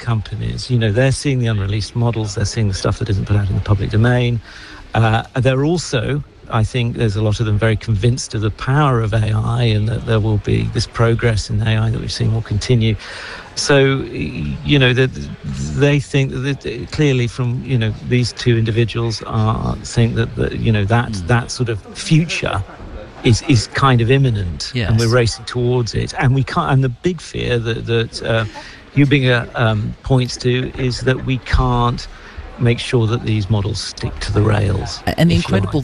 companies, they're seeing the unreleased models, they're seeing the stuff that isn't put out in the public domain. They're also, I think there's a lot of them very convinced of the power of AI and that there will be this progress in AI that we've seen will continue. So, they think that clearly from, these two individuals are saying that sort of future is kind of imminent. Yes. And we're racing towards it. And we can't, and the big fear that Hubinger points to is that we can't make sure that these models stick to the rails. And the incredible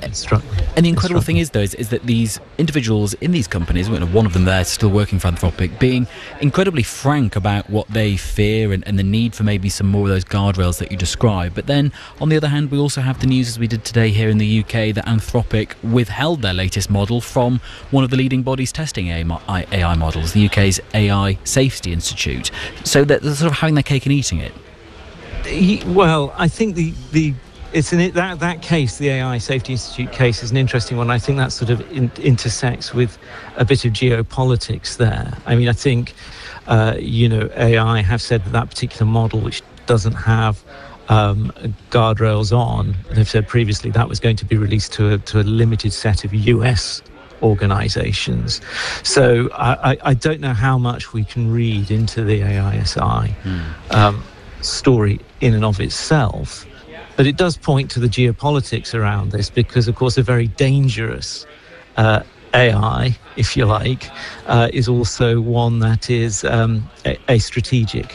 thing is, though, is that these individuals in these companies, one of them there still working for Anthropic, being incredibly frank about what they fear and the need for maybe some more of those guardrails that you describe. But then, on the other hand, we also have the news, as we did today here in the UK, that Anthropic withheld their latest model from one of the leading bodies testing AI models, the UK's AI Safety Institute. So they're sort of having their cake and eating it. Well, I think that case, the AI Safety Institute case, is an interesting one. I think that sort of intersects with a bit of geopolitics there. I mean, I think, AI have said that particular model, which doesn't have guardrails on, they've said previously that was going to be released to a limited set of US organisations. So I don't know how much we can read into the AISI story in and of itself, but it does point to the geopolitics around this, because of course a very dangerous AI, if you like, is also one that is a strategic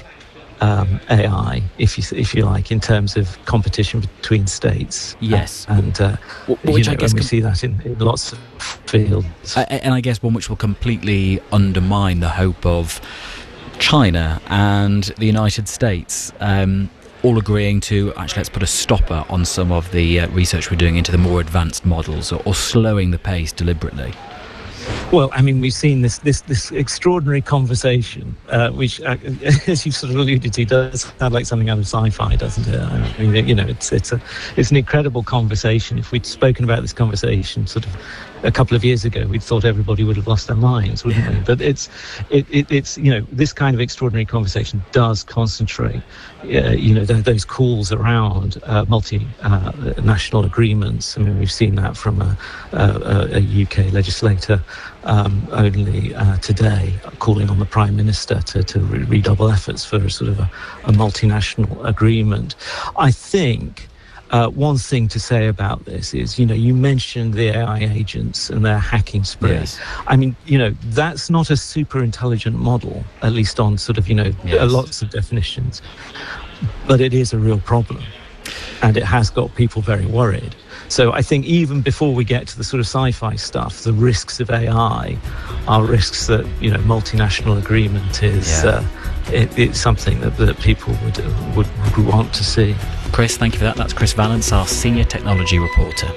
AI, if you like, in terms of competition between states. Yes, and which I guess we see that in lots of fields. And I guess one which will completely undermine the hope of China and the United States all agreeing to actually let's put a stopper on some of the research we're doing into the more advanced models, or slowing the pace deliberately. Well, I mean, we've seen this extraordinary conversation, which, as you've sort of alluded to, does sound like something out of sci-fi, doesn't it? I mean, it's an incredible conversation. If we'd spoken about this conversation sort of a couple of years ago, we'd thought everybody would have lost their minds, wouldn't we? But it's this kind of extraordinary conversation does concentrate, those calls around multinational agreements. I mean, we've seen that from a UK legislator only today, calling on the Prime Minister to redouble efforts for a sort of a multinational agreement. I think one thing to say about this is, you mentioned the AI agents and their hacking spree. Yes. I mean, that's not a super intelligent model, at least on sort of, lots of definitions. But it is a real problem, and it has got people very worried. So I think even before we get to the sort of sci-fi stuff, the risks of AI are risks that, multinational agreement is it's something that people would want to see. Chris, thank you for that. That's Chris Vallance, our senior technology reporter.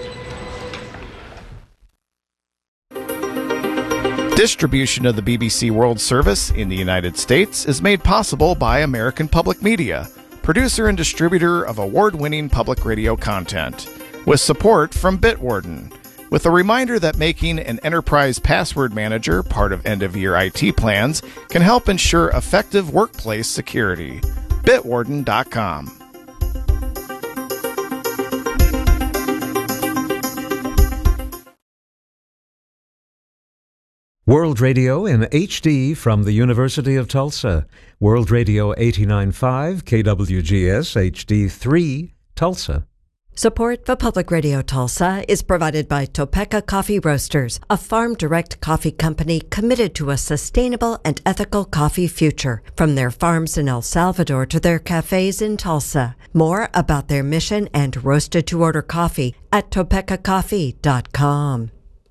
Distribution of the BBC World Service in the United States is made possible by American Public Media, producer and distributor of award-winning public radio content, with support from Bitwarden, with a reminder that making an enterprise password manager part of end-of-year IT plans can help ensure effective workplace security. Bitwarden.com. World Radio in HD from the University of Tulsa. World Radio 89.5 KWGS HD3 Tulsa. Support for Public Radio Tulsa is provided by Topeka Coffee Roasters, a farm-direct coffee company committed to a sustainable and ethical coffee future, from their farms in El Salvador to their cafes in Tulsa. More about their mission and roasted-to-order coffee at topekacoffee.com.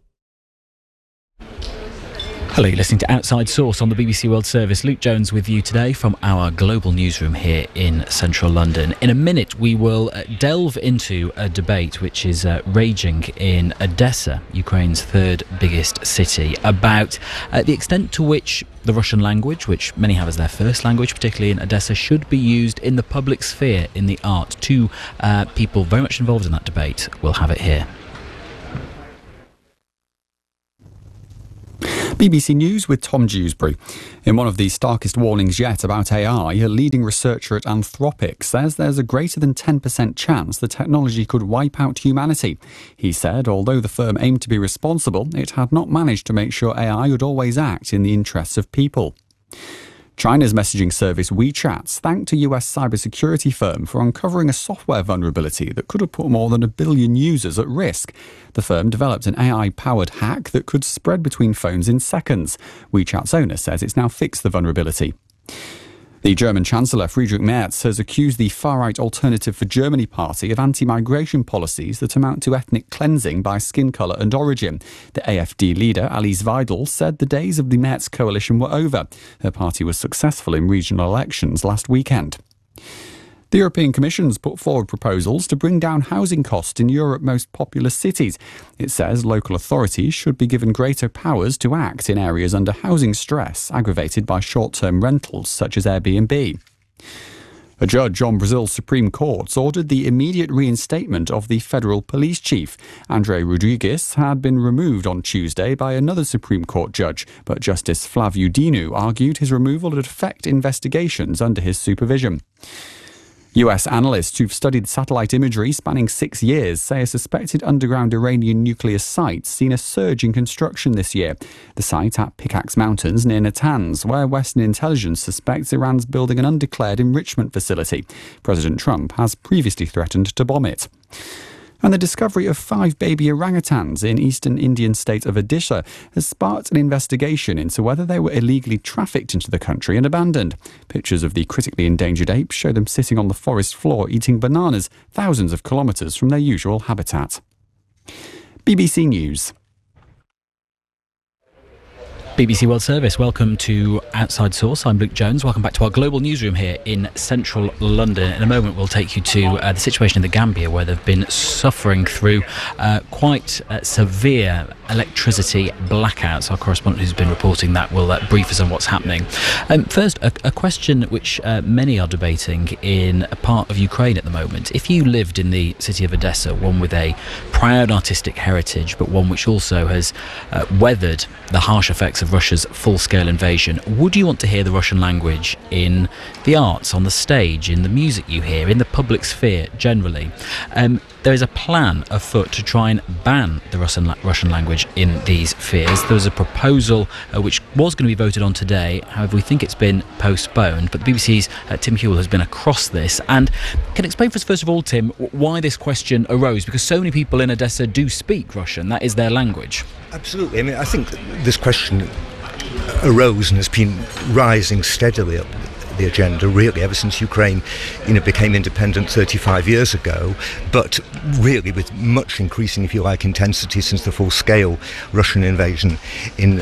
Hello, you're listening to Outside Source on the BBC World Service. Luke Jones with you today from our global newsroom here in central London. In a minute, we will delve into a debate which is raging in Odessa, Ukraine's third biggest city, about the extent to which the Russian language, which many have as their first language, particularly in Odessa, should be used in the public sphere, in the art. Two people very much involved in that debate. We'll have it here. BBC News with Tom Dewsbury. In one of the starkest warnings yet about AI, a leading researcher at Anthropic says there's a greater than 10% chance the technology could wipe out humanity. He said although the firm aimed to be responsible, it had not managed to make sure AI would always act in the interests of people. China's messaging service WeChat thanked a US cybersecurity firm for uncovering a software vulnerability that could have put more than 1 billion users at risk. The firm developed an AI-powered hack that could spread between phones in seconds. WeChat's owner says it's now fixed the vulnerability. The German Chancellor Friedrich Merz has accused the far-right Alternative for Germany party of anti-migration policies that amount to ethnic cleansing by skin colour and origin. The AfD leader, Alice Weidel, said the days of the Merz coalition were over. Her party was successful in regional elections last weekend. The European Commission's put forward proposals to bring down housing costs in Europe's most populous cities. It says local authorities should be given greater powers to act in areas under housing stress aggravated by short-term rentals such as Airbnb. A judge on Brazil's Supreme Court ordered the immediate reinstatement of the federal police chief. André Rodrigues had been removed on Tuesday by another Supreme Court judge, but Justice Flávio Dino argued his removal would affect investigations under his supervision. US analysts who've studied satellite imagery spanning 6 years say a suspected underground Iranian nuclear site's seen a surge in construction this year. The site at Pickaxe Mountains near Natanz, where Western intelligence suspects Iran's building an undeclared enrichment facility. President Trump has previously threatened to bomb it. And the discovery of 5 baby orangutans in eastern Indian state of Odisha has sparked an investigation into whether they were illegally trafficked into the country and abandoned. Pictures of the critically endangered apes show them sitting on the forest floor eating bananas thousands of kilometres from their usual habitat. BBC News. BBC World Service, welcome to Outside Source. I'm Luke Jones. Welcome back to our global newsroom here in central London. In a moment, we'll take you to the situation in the Gambia, where they've been suffering through quite severe electricity blackouts. Our correspondent who's been reporting that will brief us on what's happening. First, a question which many are debating in a part of Ukraine at the moment. If you lived in the city of Odessa, one with a proud artistic heritage, but one which also has weathered the harsh effects of Russia's full-scale invasion, would you want to hear the Russian language in the arts, on the stage, in the music you hear, in the public sphere generally? There is a plan afoot to try and ban the Russian language in these spheres. There was a proposal which was going to be voted on today. However, we think it's been postponed. But the BBC's Tim Hewell has been across this and can explain for us, first of all, Tim, why this question arose, because so many people in Odessa do speak Russian. That is their language. Absolutely. I mean, I think this question arose and has been rising steadily up the agenda really ever since Ukraine became independent 35 years ago, but really with much increasing, if you like, intensity since the full-scale Russian invasion in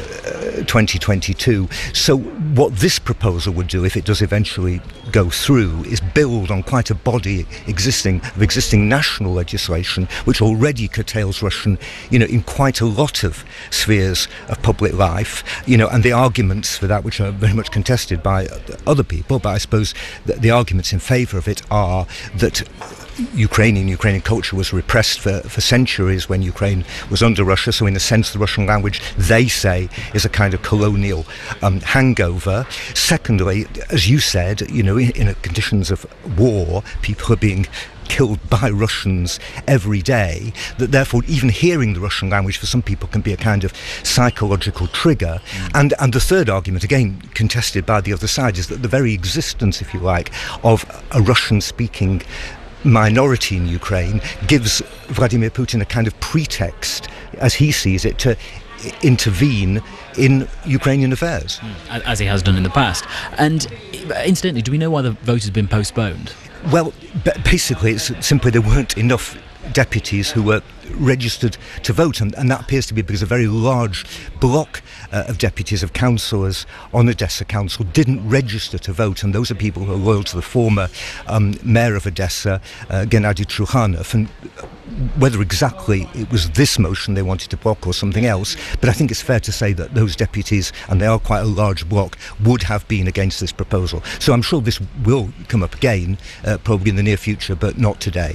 2022. So what this proposal would do, if it does eventually go through, is build on quite a body of existing national legislation which already curtails Russian in quite a lot of spheres of public life, and the arguments for that, which are very much contested by other people, but I suppose that the arguments in favour of it are that Ukrainian culture was repressed for centuries when Ukraine was under Russia, so in a sense the Russian language, they say, is a kind of colonial hangover. Secondly, as you said, in conditions of war, people are being killed by Russians every day, that therefore even hearing the Russian language for some people can be a kind of psychological trigger. And the third argument, again contested by the other side, is that the very existence, if you like, of a Russian-speaking minority in Ukraine gives Vladimir Putin a kind of pretext, as he sees it, to intervene in Ukrainian affairs. As he has done in the past. And incidentally, do we know why the vote has been postponed? Well, basically it's simply there weren't enough deputies who were registered to vote, and that appears to be because a very large block of deputies, of councillors on Odessa Council didn't register to vote, and those are people who are loyal to the former mayor of Odessa, Gennady Trukhanov, and whether exactly it was this motion they wanted to block or something else, but I think it's fair to say that those deputies, and they are quite a large block, would have been against this proposal. So I'm sure this will come up again, probably in the near future, but not today.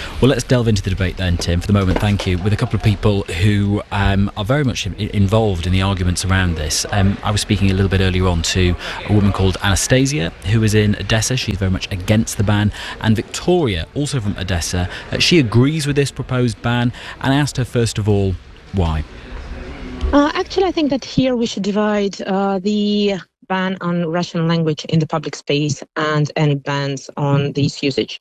Well, let's delve into the debate then, Tim. For the moment, thank you. With a couple of people who are very much involved in the arguments around this. I was speaking a little bit earlier on to a woman called Anastasia, who is in Odessa. She's very much against the ban. And Victoria, also from Odessa, she agrees with this proposed ban. And I asked her, first of all, why? Actually, I think that here we should divide the ban on Russian language in the public space and any bans on this usage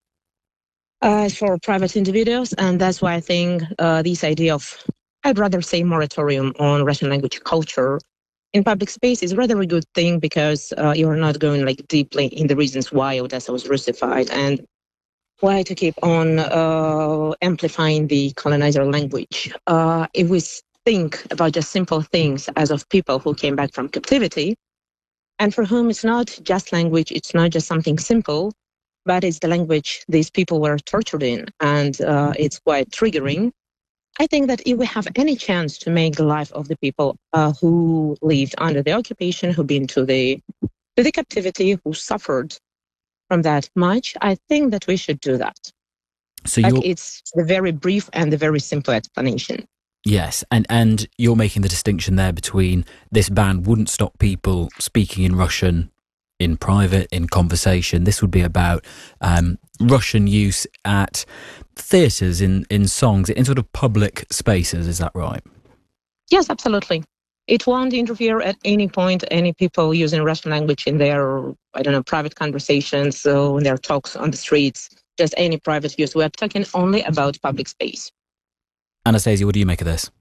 for private individuals. And that's why I think this idea of, I'd rather say, moratorium on Russian language culture in public space is rather a good thing, because you're not going like deeply in the reasons why Odessa was Russified and why to keep on amplifying the colonizer language. If we think about just simple things as of people who came back from captivity, and for whom it's not just language, it's not just something simple, but it's the language these people were tortured in, and it's quite triggering. I think that if we have any chance to make the life of the people who lived under the occupation, who've been to the captivity, who suffered from that much, I think that we should do that. So it's the very brief and the very simple explanation. Yes, and you're making the distinction there between this ban wouldn't stop people speaking in Russian in private, in conversation. This would be about Russian use at theatres, in songs, in sort of public spaces. Is that right? Yes, absolutely. It won't interfere at any point any people using Russian language in their, private conversations, so in their talks on the streets, just any private use. We're talking only about public space. Anastasia, what do you make of this?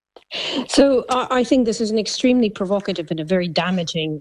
So I think this is an extremely provocative and a very damaging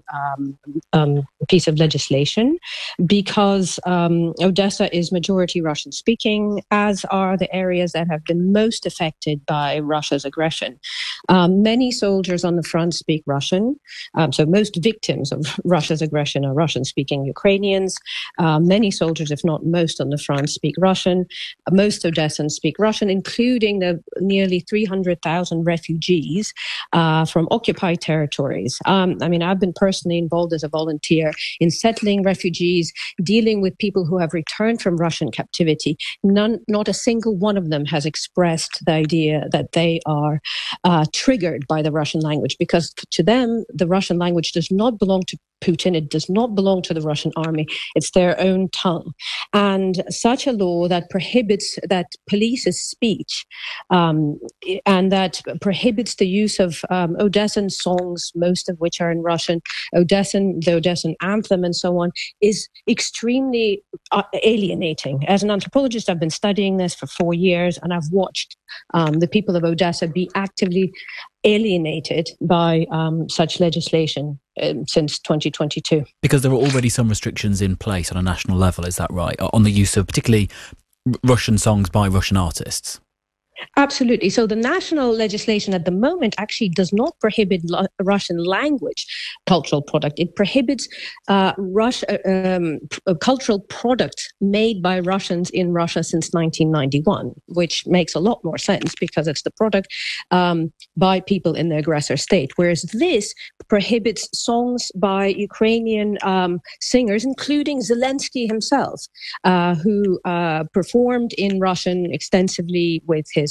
piece of legislation, because Odessa is majority Russian speaking, as are the areas that have been most affected by Russia's aggression. Many soldiers on the front speak Russian. So most victims of Russia's aggression are Russian speaking Ukrainians. Many soldiers, if not most on the front, speak Russian. Most Odessans speak Russian, including the nearly 300,000 refugees from occupied territories. I've been personally involved as a volunteer in settling refugees, dealing with people who have returned from Russian captivity. Not a single one of them has expressed the idea that they are triggered by the Russian language, because to them, the Russian language does not belong to Putin. It does not belong to the Russian army. It's their own tongue. And such a law that prohibits, that polices speech, and that prohibits the use of Odessan songs, most of which are in Russian, the Odessan anthem and so on, is extremely alienating. As an anthropologist, I've been studying this for 4 years, and I've watched the people of Odessa be actively alienated by such legislation since 2022. Because there are already some restrictions in place on a national level, is that right? On the use of particularly Russian songs by Russian artists? Absolutely. So the national legislation at the moment actually does not prohibit Russian language cultural product. It prohibits cultural products made by Russians in Russia since 1991, which makes a lot more sense because it's the product by people in the aggressor state. Whereas this prohibits songs by Ukrainian singers, including Zelensky himself, who performed in Russian extensively with his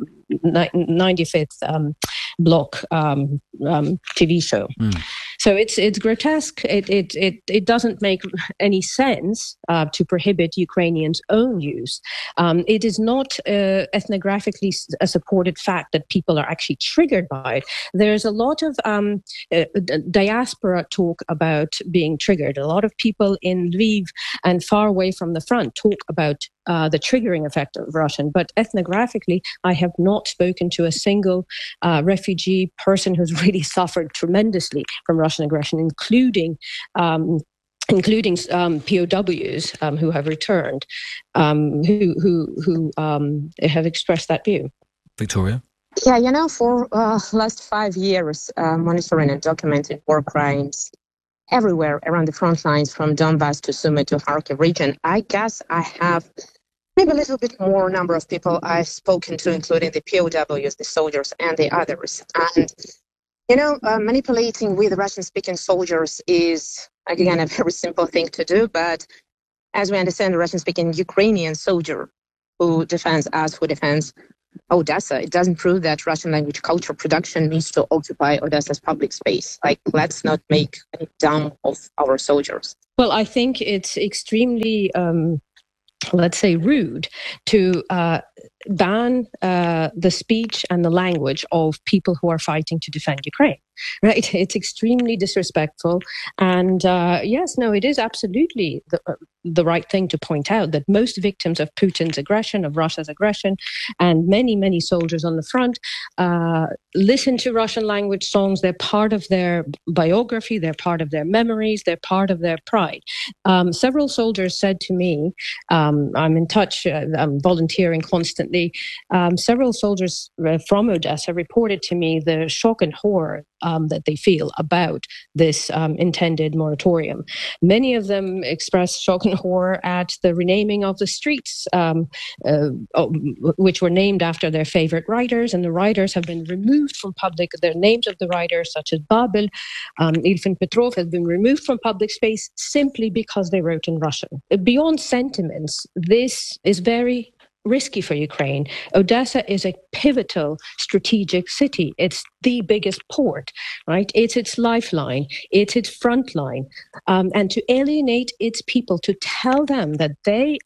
95th block TV show. So it's grotesque. It doesn't make any sense to prohibit Ukrainians' own use. It is not ethnographically a supported fact that people are actually triggered by it. There's a lot of diaspora talk about being triggered. A lot of people in Lviv and far away from the front talk about the triggering effect of Russian. But ethnographically, I have not spoken to a single refugee person who's really suffered tremendously from Russian aggression, including POWs who have returned, who have expressed that view. Victoria? Yeah, for last 5 years, monitoring and documenting war crimes everywhere around the front lines, from Donbass to Sumy to Kharkiv region, I guess I have maybe a little bit more number of people I've spoken to, including the POWs, the soldiers, and the others. And, manipulating with Russian-speaking soldiers is, again, a very simple thing to do. But as we understand, the Russian-speaking Ukrainian soldier who defends us, who defends Odessa. It doesn't prove that Russian language culture production needs to occupy Odessa's public space. Like, let's not make any dumb of our soldiers. Well, I think it's extremely, let's say, rude to ban the speech and the language of people who are fighting to defend Ukraine. Right? It's extremely disrespectful. And yes, no, it is absolutely the right thing to point out that most victims of Putin's aggression, of Russia's aggression, and many, many soldiers on the front listen to Russian language songs. They're part of their biography. They're part of their memories. They're part of their pride. Several soldiers said to me, I'm in touch, I'm volunteering constantly. Several soldiers from Odessa reported to me the shock and horror that they feel about this intended moratorium. Many of them expressed shock and horror at the renaming of the streets, which were named after their favorite writers, and the writers have been removed from public. The names of the writers, such as Babel, Ilfin Petrov, have been removed from public space simply because they wrote in Russian. Beyond sentiments, this is very risky for Ukraine. Odessa is a pivotal strategic city. It's the biggest port, right? It's its lifeline. It's its front line. And to alienate its people, to tell them that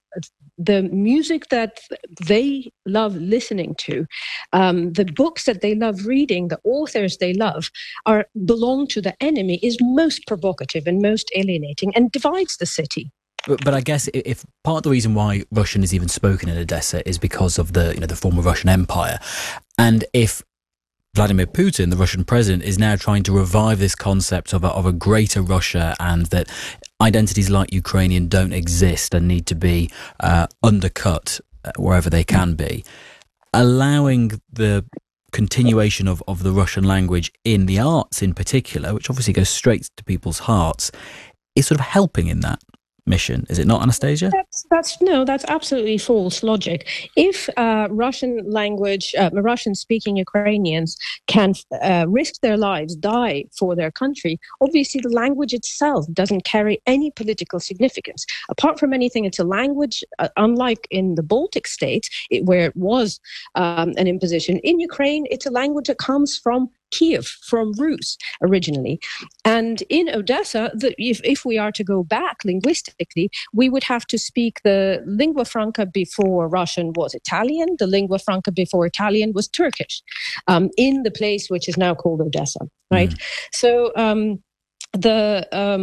the music that they love listening to, the books that they love reading, the authors they love, belong to the enemy is most provocative and most alienating and divides the city. But I guess if part of the reason why Russian is even spoken in Odessa is because of the former Russian Empire, and if Vladimir Putin, the Russian president, is now trying to revive this concept of a greater Russia, and that identities like Ukrainian don't exist and need to be undercut wherever they can be, allowing the continuation of the Russian language in the arts in particular, which obviously goes straight to people's hearts, is sort of helping in that mission, is it not, Anastasia? That's absolutely false logic. If Russian-speaking Ukrainians can risk their lives, die for their country, obviously the language itself doesn't carry any political significance. Apart from anything, it's a language, unlike in the Baltic states, where it was an imposition. In Ukraine, it's a language that comes from Kiev, from Rus originally. And in Odessa, if we are to go back linguistically, we would have to speak the lingua franca before Russian was Italian. The lingua franca before Italian was Turkish, in the place which is now called Odessa, right? So the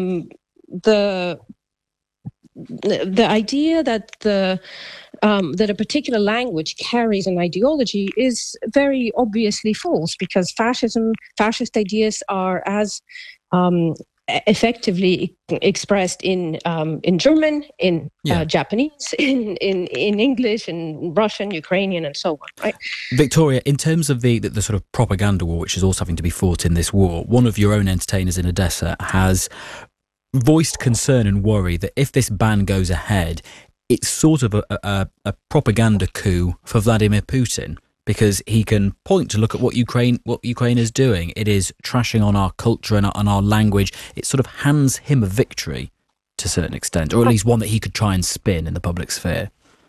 idea that that a particular language carries an ideology is very obviously false, because fascist ideas are as effectively expressed in German, in Japanese, in English, in Russian, Ukrainian, and so on. Right, Victoria, in terms of the sort of propaganda war, which is also having to be fought in this war, one of your own entertainers in Odessa has voiced concern and worry that if this ban goes ahead, it's sort of a propaganda coup for Vladimir Putin, because he can point to look at what Ukraine is doing. It is trashing on our culture and on our language. It sort of hands him a victory to a certain extent, or at least one that he could try and spin in the public sphere.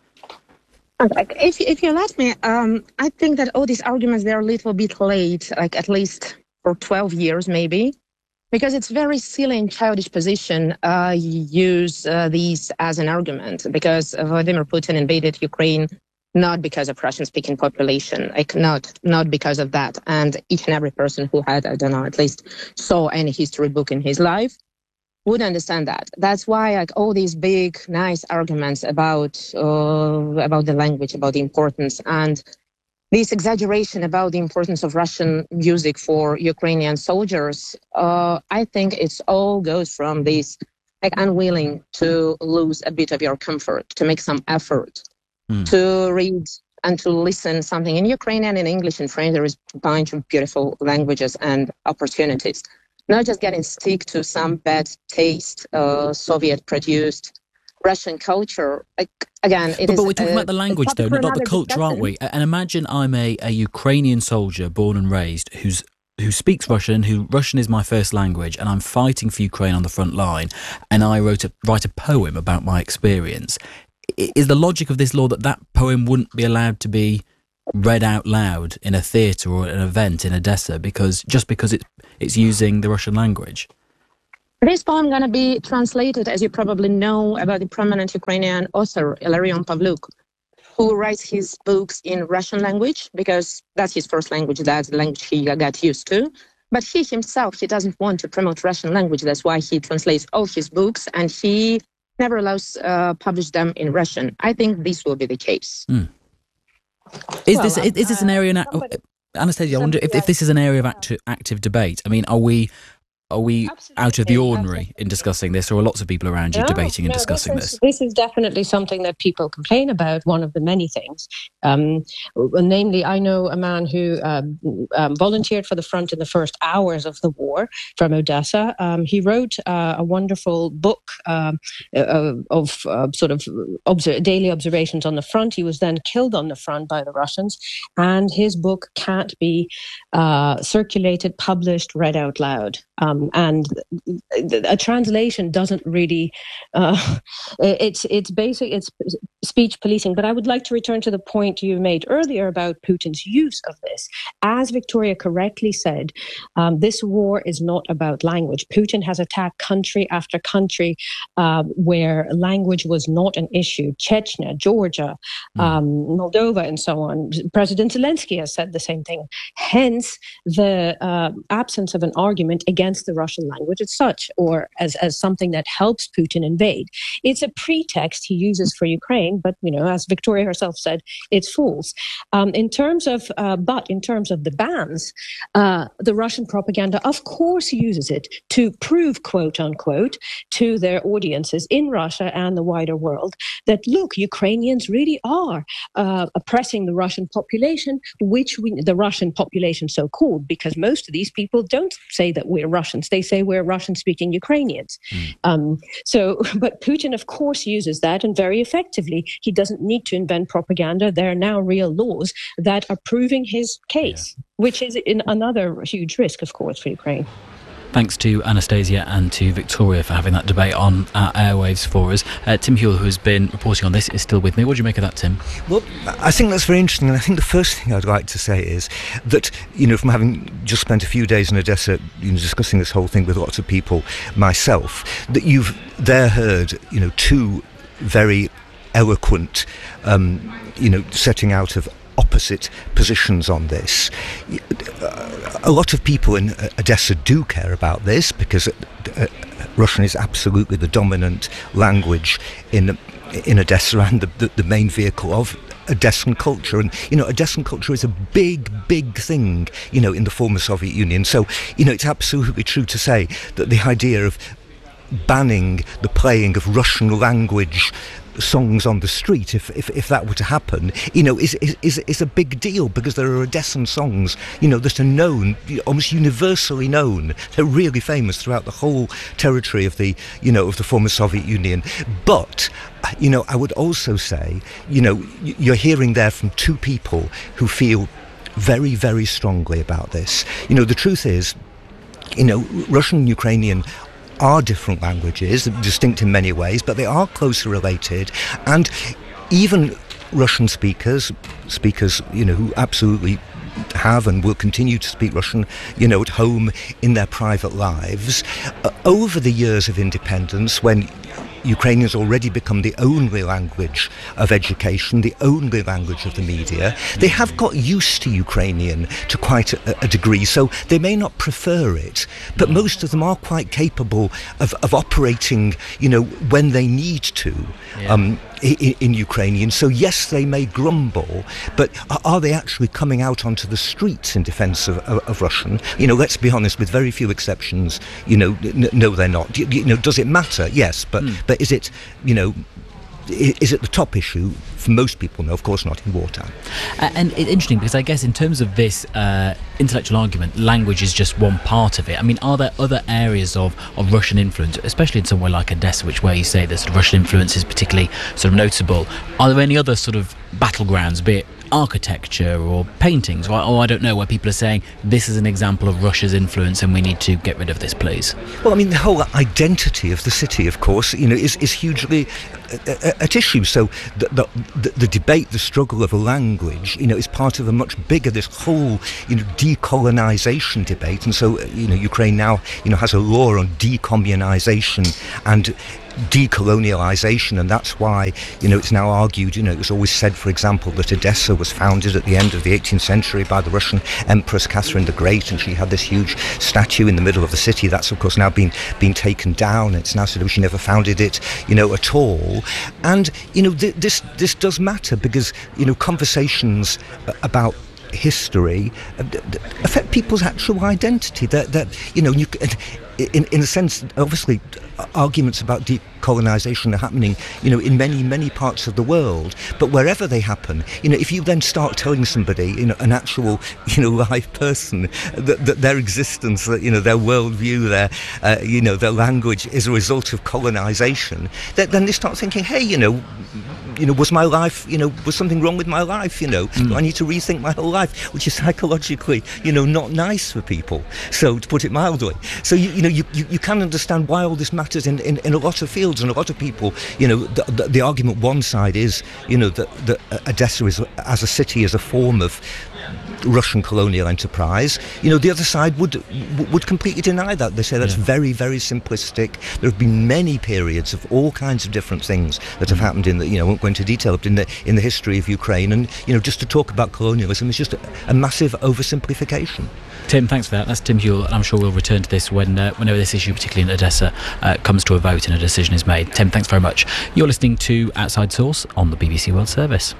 If you let me, I think that all these arguments, they're a little bit late, like at least for 12 years maybe. Because it's very silly and childish position use these as an argument, because Vladimir Putin invaded Ukraine not because of Russian-speaking population, like not because of that. And each and every person who had, I don't know, at least saw any history book in his life would understand that. That's why like all these big, nice arguments about the language, about the importance, and this exaggeration about the importance of Russian music for Ukrainian soldiers, I think it's all goes from this like unwilling to lose a bit of your comfort, to make some effort to read and to listen something in Ukrainian, in English, in French. There is a bunch of beautiful languages and opportunities. Not just getting stick to some bad taste, Soviet-produced Russian culture. Like, again, but we're talking about the language, though, not the culture, aren't we? And imagine I'm a Ukrainian soldier born and raised who speaks Russian, who Russian is my first language, and I'm fighting for Ukraine on the front line, and I write a poem about my experience. is the logic of this law that poem wouldn't be allowed to be read out loud in a theatre or an event in Odessa because it's using the Russian language? This poem going to be translated, as you probably know, about the prominent Ukrainian author Ilarion Pavluk, who writes his books in Russian language because that's his first language, that's the language he got used to. But he himself, he doesn't want to promote Russian language. That's why he translates all his books and he never allows publish them in Russian. I think this will be the case. Is this an area now? Anastasia, I wonder if this is an area of active debate. I mean, are we out of the ordinary in discussing this, or are lots of people around you debating and discussing this? This is definitely something that people complain about, one of the many things. Namely, I know a man who volunteered for the front in the first hours of the war from Odessa. He wrote a wonderful book of daily observations on the front. He was then killed on the front by the Russians, and his book can't be circulated, published, read out loud. And a translation doesn't really, it's speech policing. But I would like to return to the point you made earlier about Putin's use of this. As Victoria correctly said, this war is not about language. Putin has attacked country after country where language was not an issue. Chechnya, Georgia, Moldova, and so on. President Zelensky has said the same thing. Hence, the absence of an argument against the Russian language as such, or as something that helps Putin invade. It's a pretext he uses for Ukraine, but as Victoria herself said, it's false. In terms of the bans, the Russian propaganda, of course, uses it to prove, quote unquote, to their audiences in Russia and the wider world that look, Ukrainians really are oppressing the Russian population, the Russian population so-called, because most of these people don't say that we're Russians. They say we're Russian-speaking Ukrainians. But Putin, of course, uses that, and very effectively. He doesn't need to invent propaganda. There are now real laws that are proving his case, which is another huge risk, of course, for Ukraine. Thanks to Anastasia and to Victoria for having that debate on our airwaves for us. Tim Hewell, who's been reporting on this, is still with me. What do you make of that, Tim? Well, I think that's very interesting, and I think the first thing I'd like to say is that, from having just spent a few days in Odessa, discussing this whole thing with lots of people myself, that you've there heard, two very eloquent, setting out of opposite positions on this. A lot of people in Odessa do care about this because Russian is absolutely the dominant language in Odessa and the main vehicle of Odessan culture. And, Odessan culture is a big, big thing, in the former Soviet Union. So, it's absolutely true to say that the idea of banning the playing of Russian language songs on the street, if that were to happen, is a big deal, because there are Odessan songs, that are known, almost universally known. They're really famous throughout the whole territory of the former Soviet Union. But I would also say, you're hearing there from two people who feel very, very strongly about this. The truth is, Russian and Ukrainian are different languages, distinct in many ways, but they are closely related. And even Russian speakers, who absolutely have and will continue to speak Russian, at home in their private lives, over the years of independence, when Ukrainians already become the only language of education, the only language of the media, they have got used to Ukrainian to quite a degree, so they may not prefer it, but most of them are quite capable of operating, when they need to, in Ukrainian. So yes, they may grumble, but are they actually coming out onto the streets in defence of Russian? Let's be honest, with very few exceptions, no, they're not. Does it matter? Yes, but is it, is it the top issue for most people? No, of course not in wartime. And it's interesting because I guess in terms of this intellectual argument, language is just one part of it. I mean, are there other areas of Russian influence, especially in somewhere like Odessa, where you say that sort of Russian influence is particularly sort of notable? Are there any other sort of battlegrounds, be it architecture or paintings, or I don't know, where people are saying this is an example of Russia's influence and we need to get rid of this, please? Well, I mean, the whole identity of the city, of course, is hugely at issue. So the debate, the struggle of a language, is part of a much bigger, this whole, decolonization debate. And so, Ukraine now, has a law on decommunization and decolonialization, and that's why it's now argued, it was always said, for example, that Odessa was founded at the end of the 18th century by the Russian Empress Catherine the Great, and she had this huge statue in the middle of the city. That's of course now been taken down. It's now said she never founded it at all. And this does matter, because conversations about history affect people's actual identity. That in a sense, obviously, arguments about decolonization are happening, in many parts of the world. But wherever they happen, if you then start telling somebody, an actual, live person, that their existence, that their worldview, their language is a result of colonization, then they start thinking, hey, was my life, was something wrong with my life, I need to rethink my whole life, which is psychologically, not nice for people. So, to put it mildly. So, you can understand why all this matters in a lot of fields, and a lot of people, the argument one side is, that Odessa is, as a city, is a form of Russian colonial enterprise. The other side would completely deny that. They say that's very, very simplistic. There have been many periods of all kinds of different things that have happened in the, I won't go into detail, but in the history of Ukraine. And, just to talk about colonialism is just a massive oversimplification. Tim, thanks for that. That's Tim Hewell, and I'm sure we'll return to this whenever this issue, particularly in Odessa, comes to a vote and a decision is made. Tim, thanks very much. You're listening to Outside Source on the BBC World Service.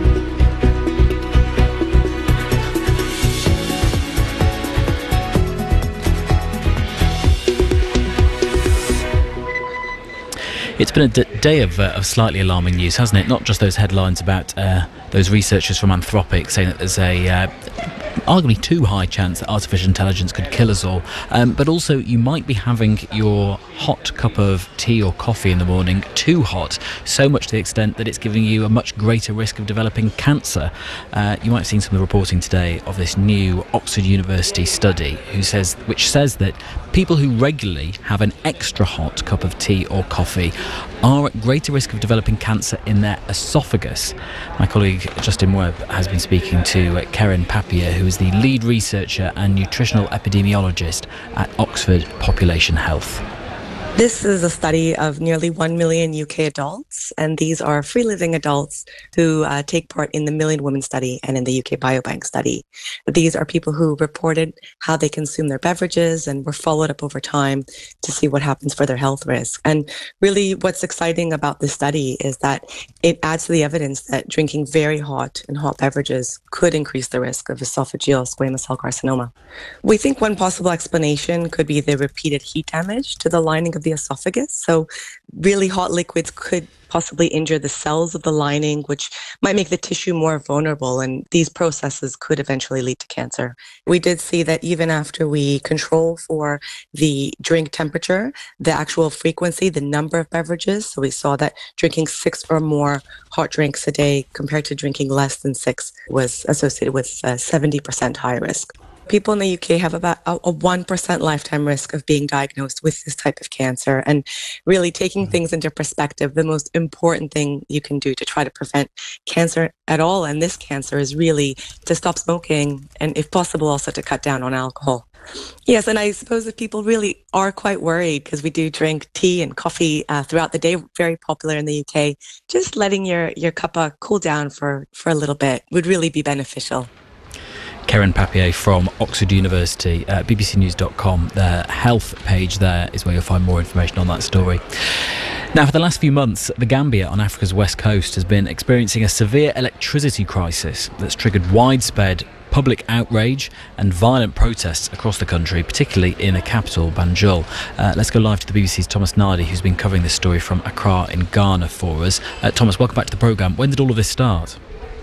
It's been a day of slightly alarming news, hasn't it? Not just those headlines about those researchers from Anthropic saying that there's a arguably too high chance that artificial intelligence could kill us all, but also you might be having your hot cup of tea or coffee in the morning too hot, so much to the extent that it's giving you a much greater risk of developing cancer. You might have seen some of the reporting today of this new Oxford University study which says that people who regularly have an extra hot cup of tea or coffee are at greater risk of developing cancer in their esophagus. My colleague Justin Webb has been speaking to Karen Papier, who is the lead researcher and nutritional epidemiologist at Oxford Population Health. This is a study of nearly 1 million UK adults, and these are free-living adults who take part in the Million Women study and in the UK Biobank study. These are people who reported how they consume their beverages and were followed up over time to see what happens for their health risk. And really what's exciting about this study is that it adds to the evidence that drinking very hot and hot beverages could increase the risk of esophageal squamous cell carcinoma. We think one possible explanation could be the repeated heat damage to the lining of the esophagus. So really hot liquids could possibly injure the cells of the lining, which might make the tissue more vulnerable, and these processes could eventually lead to cancer. We did see that even after we control for the drink temperature, the actual frequency, the number of beverages, so we saw that drinking 6 or more hot drinks a day compared to drinking less than 6 was associated with 70% higher risk. People in the UK have about a 1% lifetime risk of being diagnosed with this type of cancer. And really taking things into perspective, the most important thing you can do to try to prevent cancer at all, and this cancer, is really to stop smoking and, if possible, also to cut down on alcohol. Yes, and I suppose that people really are quite worried because we do drink tea and coffee throughout the day, very popular in the UK. Just letting your cuppa cool down for a little bit would really be beneficial. Karen Papier from Oxford University, bbcnews.com. The health page there is where you'll find more information on that story. Now, for the last few months, the Gambia on Africa's west coast has been experiencing a severe electricity crisis that's triggered widespread public outrage and violent protests across the country, particularly in the capital, Banjul. Let's go live to the BBC's Thomas Nardi, who's been covering this story from Accra in Ghana for us. Thomas, welcome back to the programme. When did all of this start?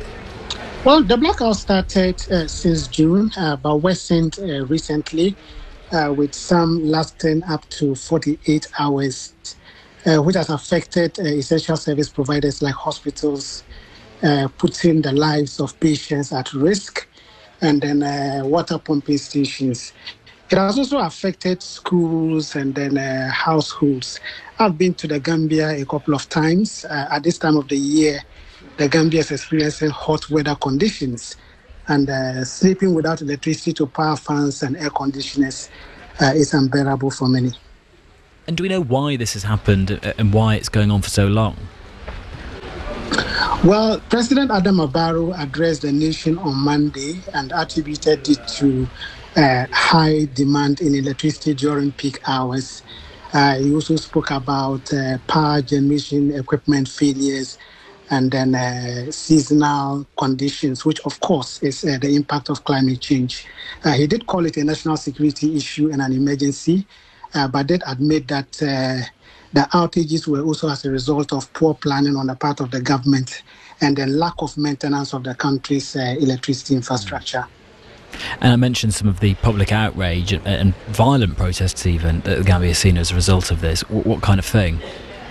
Well, the blackout started since June, but worsened recently, with some lasting up to 48 hours, which has affected essential service providers like hospitals, putting the lives of patients at risk, and then water pumping stations. It has also affected schools and then households. I've been to the Gambia a couple of times. At this time of the year, the Gambia is experiencing hot weather conditions, and sleeping without electricity to power fans and air conditioners is unbearable for many. And do we know why this has happened and why it's going on for so long? Well, President Adama Barrow addressed the nation on Monday and attributed it to high demand in electricity during peak hours. He also spoke about power generation equipment failures and then seasonal conditions, which of course is the impact of climate change. He did call it a national security issue and an emergency, but did admit that the outages were also as a result of poor planning on the part of the government and the lack of maintenance of the country's electricity infrastructure. And I mentioned some of the public outrage and violent protests even that the Gambia has seen as a result of this. What kind of thing?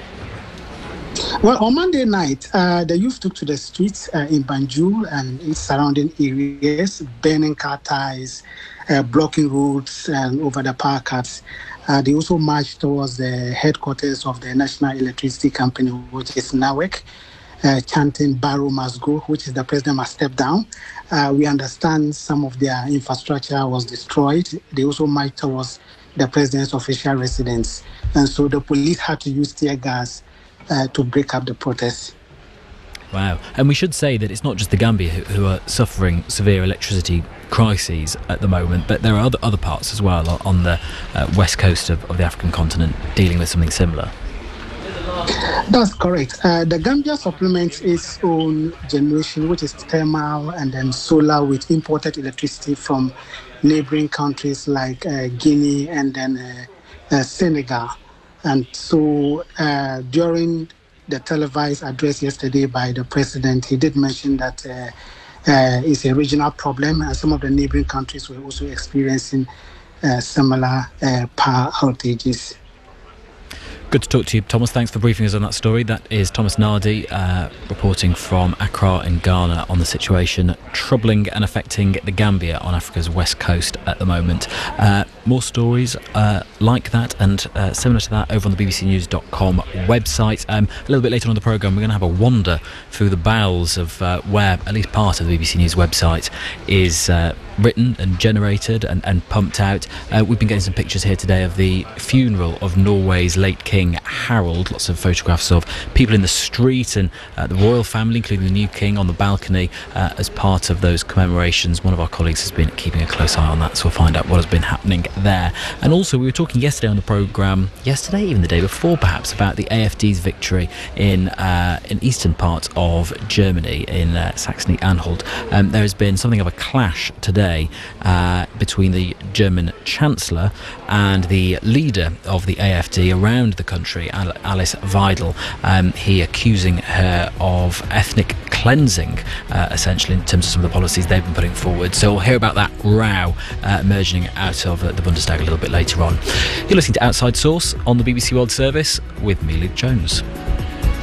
Well, on Monday night, the youth took to the streets in Banjul and its surrounding areas, burning car tires, blocking roads and over the power cuts. They also marched towards the headquarters of the National Electricity Company, which is NAWEC, chanting Barrow must go, which is the president must step down. We understand some of their infrastructure was destroyed. They also marched towards the president's official residence. And so the police had to use tear gas to break up the protests. Wow. And we should say that it's not just the Gambia who are suffering severe electricity crises at the moment, but there are other parts as well on the west coast of the African continent dealing with something similar. That's correct. The Gambia supplements its own generation, which is thermal and then solar, with imported electricity from neighboring countries like Guinea and then Senegal. And so during the televised address yesterday by the president, he did mention that it's a regional problem, and some of the neighboring countries were also experiencing similar power outages. Good to talk to you, Thomas. Thanks for briefing us on that story. That is Thomas Nardi reporting from Accra in Ghana on the situation troubling and affecting the Gambia on Africa's west coast at the moment. More stories like that and similar to that over on the bbcnews.com website. A little bit later on in the programme, we're going to have a wander through the bowels of where at least part of the BBC News website is written and generated and pumped out. We've been getting some pictures here today of the funeral of Norway's late King Harald. Lots of photographs of people in the street and the royal family, including the new king, on the balcony as part of those commemorations. One of our colleagues has been keeping a close eye on that, so we'll find out what has been happening there. And also, we were talking yesterday on the programme, even the day before perhaps, about the AfD's victory in eastern part of Germany, in Saxony-Anhalt. There has been something of a clash today between the German Chancellor and the leader of the AfD around the country, Alice Weidel. He accusing her of ethnic cleansing, essentially, in terms of some of the policies they've been putting forward. So we'll hear about that row emerging out of the Bundestag a little bit later on. You're listening to Outside Source on the BBC World Service with me, Luke Jones.